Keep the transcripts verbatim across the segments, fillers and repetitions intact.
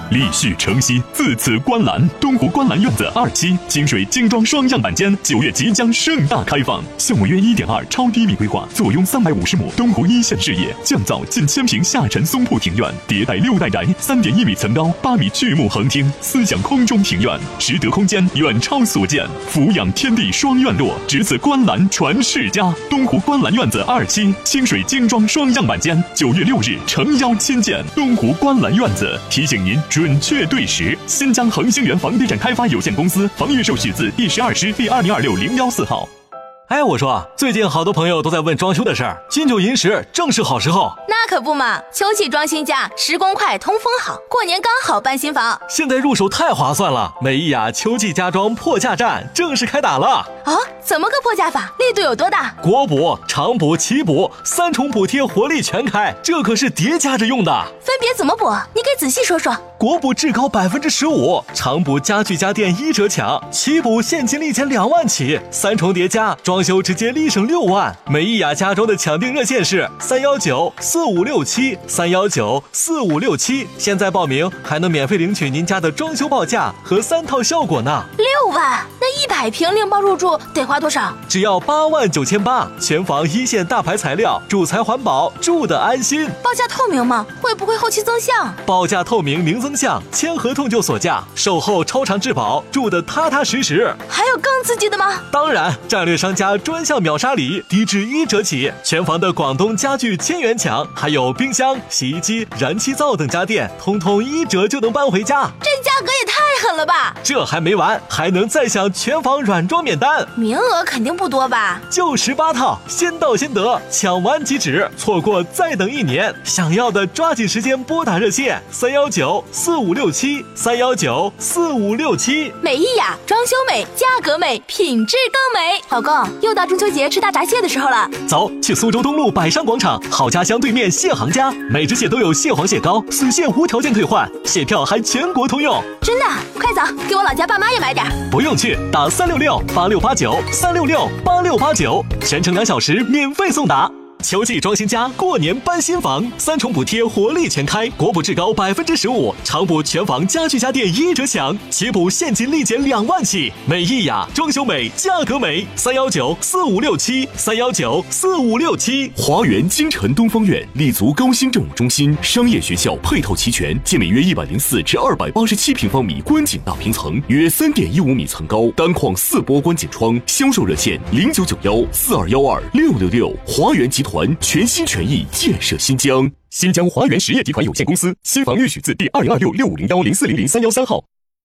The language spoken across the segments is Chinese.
立续承熙，自此观澜。东湖观澜院子二期清水精装双样板间九月即将盛大开放，项目约一点二超低密规划，坐拥三百五十亩东湖一线视野，降噪近千平下沉松铺庭院，迭代六代宅，三点一米层高，八米巨木横厅，思想空中庭院，实得空间远超所见，俯仰天地双院落，只此观澜传世家。东湖观澜院子二期清水精装双样板间，九月六日诚邀亲见。东湖观澜院子提醒您准确对时。新疆恒星源房地产开发有限公司房预售许字第十二师第二零二六零幺四号。 哎，我说，最近好多朋友都在问装修的事儿，金九银十正是好时候。 那可不嘛，秋季装新家，施工快，通风好，过年刚好搬新房。 现在入手太划算了，美意雅秋季家装破价战正式开打了。 哦，怎么个破价法？力度有多大？ 国补、长补、奇补三重补贴，活力全开，这可是叠加着用的。 分别怎么补？你给仔细说说。 国补至高百分之十五，长补家具家电一折抢，奇补现金立减两万起，三重叠加，装修直接立省六万。美意雅家装的抢订热线是三幺九四五六七三幺九四五六七，现在报名还能免费领取您家的装修报价和三套效果呢。 六万，那一百平另包入住得花多少？ 只要八万九千八，全房一线大牌材料，主材环保，住得安心。 报价透明吗？会不会后期增项？ 报价透明零增项，签合同就锁价，售后超长质保，住得踏踏实实。 还有更刺激的吗？ 当然，战略商家专项秒杀礼，低至一折起，全房的广东家具千元抢，还有冰箱、洗衣机、燃气灶等家电，通通一折就能搬回家。 这价格也太狠了吧！ 这还没完，还能再享全房软装免单， 名额肯定不多吧？ 就十八套，先到先得，抢完即止，错过再等一年。想要的抓紧时间拨打热线三幺九四五六七三幺九四五六七。 美意雅，装修美，价格美，品质更美。老公，又到中秋节吃大闸蟹的时候了， 走，去苏州东路百商广场好家乡对面蟹行家，每只蟹都有蟹黄蟹膏，死蟹无条件退换，蟹票还全国通用。 真的？快走，给我老家爸妈也买点。 不用去，打三六六八六八九三六六八六八九，全程两小时免费送达。秋季装新家，过年搬新房，三重补贴活力全开，国补至高百分之十五，长补全房家具家电一折抢，奇补现金立减两万起。美意雅，装修美，价格美，三幺九四五六七三幺九四五六七。 华园京城东方院立足高新政务中心，商业学校配套齐全，建面约一百零四至二百八十七平方米观景大平层，约三点一五米层高，单框四波观景窗。销售热线零九九幺四二幺二六六六。华园集团。团全心全意建设新疆。新疆华源实业集团有限公司新房预许字第二零二六六五零幺零四零零三幺三号。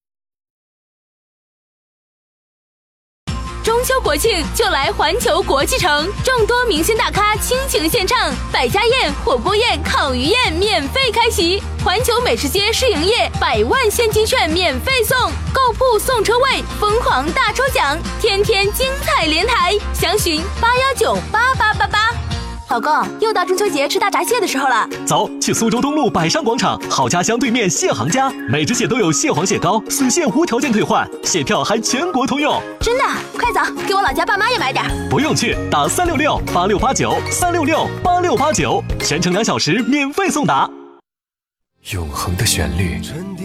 中秋国庆就来环球国际城，众多明星大咖倾情献唱，百家宴、火锅宴、烤鱼宴免费开席，环球美食街试营业，百万现金券免费送，购铺送车位，疯狂大抽奖，天天精彩连台，详询八幺九八八八八。老公，又到中秋节吃大闸蟹的时候了， 走，去苏州东路百商广场好家乡对面蟹行家，每只蟹都有蟹黄蟹膏，死蟹无条件退换，蟹票还全国通用。 真的？快走，给我老家爸妈也买点。 不用去，打三六六八六八九三六六八六八九，全程两小时免费送达。 永恒的旋律